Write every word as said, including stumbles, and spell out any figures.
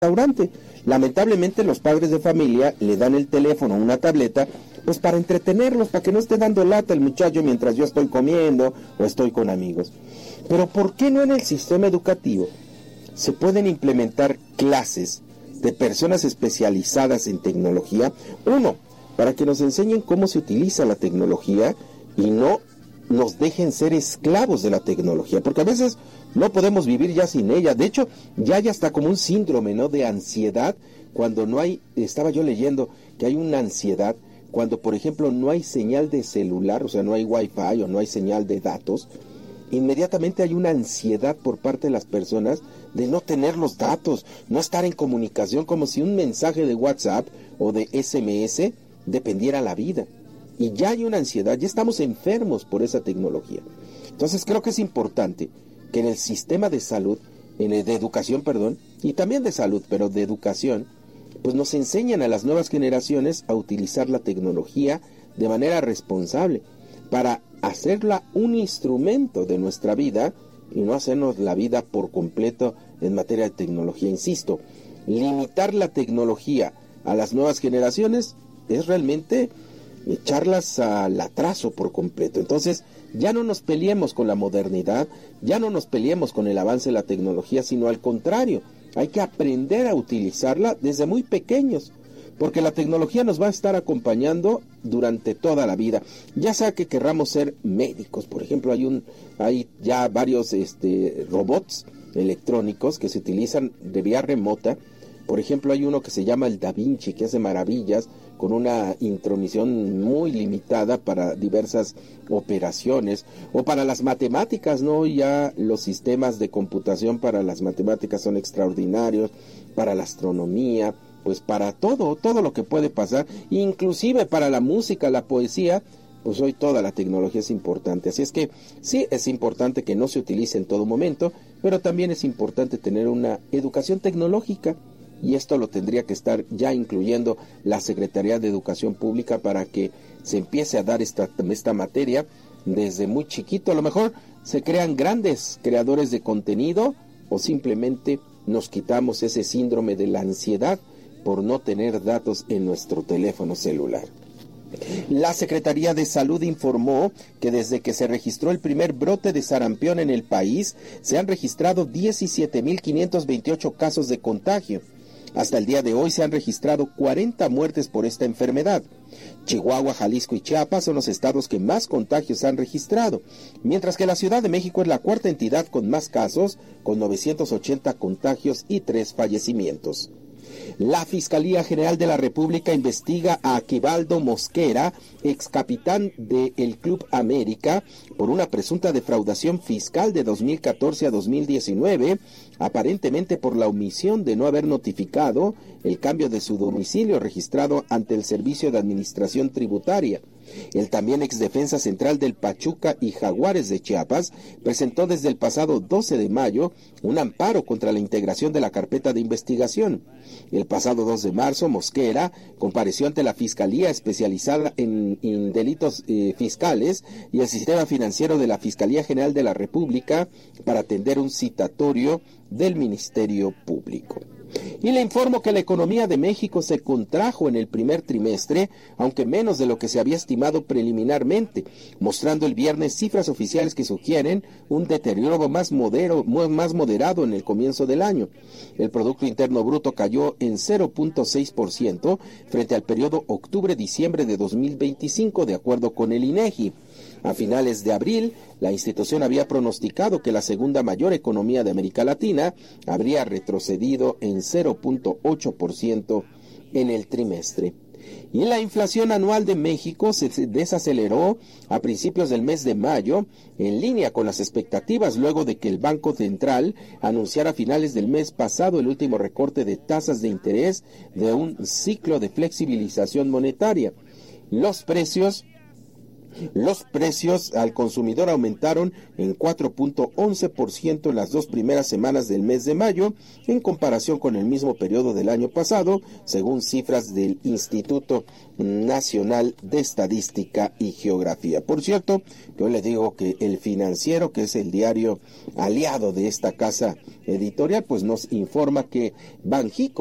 restaurante. Lamentablemente los padres de familia le dan el teléfono, una tableta, pues para entretenerlos, para que no esté dando lata el muchacho mientras yo estoy comiendo o estoy con amigos. Pero ¿por qué no en el sistema educativo se pueden implementar clases de personas especializadas en tecnología? Uno, para que nos enseñen cómo se utiliza la tecnología y no nos dejen ser esclavos de la tecnología, porque a veces no podemos vivir ya sin ella. De hecho, ya hay hasta como un síndrome, ¿no?, de ansiedad cuando no hay, estaba yo leyendo que hay una ansiedad cuando, por ejemplo, no hay señal de celular, o sea, no hay wifi o no hay señal de datos. Inmediatamente hay una ansiedad por parte de las personas de no tener los datos, no estar en comunicación, como si un mensaje de WhatsApp o de S M S dependiera la vida. Y ya hay una ansiedad, ya estamos enfermos por esa tecnología. Entonces creo que es importante que en el sistema de salud, en el de educación, perdón, y también de salud, pero de educación, pues nos enseñan a las nuevas generaciones a utilizar la tecnología de manera responsable, para hacerla un instrumento de nuestra vida y no hacernos la vida por completo en materia de tecnología. Insisto, limitar la tecnología a las nuevas generaciones es realmente echarlas al atraso por completo. Entonces, ya no nos peleemos con la modernidad, ya no nos peleemos con el avance de la tecnología, sino al contrario, hay que aprender a utilizarla desde muy pequeños, porque la tecnología nos va a estar acompañando durante toda la vida, ya sea que querramos ser médicos. Por ejemplo, hay un hay ya varios este robots electrónicos que se utilizan de vía remota. Por ejemplo, hay uno que se llama el Da Vinci, que hace maravillas con una intromisión muy limitada para diversas operaciones, o para las matemáticas, ¿no? Ya los sistemas de computación para las matemáticas son extraordinarios, para la astronomía, pues para todo, todo lo que puede pasar, inclusive para la música, la poesía, pues hoy toda la tecnología es importante. Así es que sí, es importante que no se utilice en todo momento, pero también es importante tener una educación tecnológica, y esto lo tendría que estar ya incluyendo la Secretaría de Educación Pública para que se empiece a dar esta, esta materia desde muy chiquito. A lo mejor se crean grandes creadores de contenido, o simplemente nos quitamos ese síndrome de la ansiedad por no tener datos en nuestro teléfono celular. La Secretaría de Salud informó que desde que se registró el primer brote de sarampión en el país, se han registrado diecisiete mil quinientos veintiocho casos de contagio. Hasta el día de hoy se han registrado cuarenta muertes por esta enfermedad. Chihuahua, Jalisco y Chiapas son los estados que más contagios han registrado, mientras que la Ciudad de México es la cuarta entidad con más casos, con novecientos ochenta contagios y tres fallecimientos. La Fiscalía General de la República investiga a Aquivaldo Mosquera, ex capitán del Club América, por una presunta defraudación fiscal de dos mil catorce a dos mil diecinueve, aparentemente por la omisión de no haber notificado el cambio de su domicilio registrado ante el Servicio de Administración Tributaria. El también ex defensa central del Pachuca y Jaguares de Chiapas presentó desde el pasado doce de mayo un amparo contra la integración de la carpeta de investigación. El pasado dos de marzo, Mosquera compareció ante la Fiscalía especializada en, en delitos eh, fiscales y el sistema financiero de la Fiscalía General de la República para atender un citatorio del Ministerio Público. Y le informo que la economía de México se contrajo en el primer trimestre, aunque menos de lo que se había estimado preliminarmente, mostrando el viernes cifras oficiales que sugieren un deterioro más, modero, más moderado en el comienzo del año. El Producto Interno Bruto cayó en cero punto seis por ciento frente al periodo octubre-diciembre de dos mil veinticinco, de acuerdo con el INEGI. A finales de abril, la institución había pronosticado que la segunda mayor economía de América Latina habría retrocedido en cero punto ocho por ciento en el trimestre. Y la inflación anual de México se desaceleró a principios del mes de mayo, en línea con las expectativas luego de que el Banco Central anunciara a finales del mes pasado el último recorte de tasas de interés de un ciclo de flexibilización monetaria. Los precios Los precios al consumidor aumentaron en cuatro punto once por ciento en las dos primeras semanas del mes de mayo, en comparación con el mismo periodo del año pasado, según cifras del Instituto Nacional de Estadística y Geografía. Por cierto, yo le digo que El Financiero, que es el diario aliado de esta casa editorial, pues nos informa que Banjico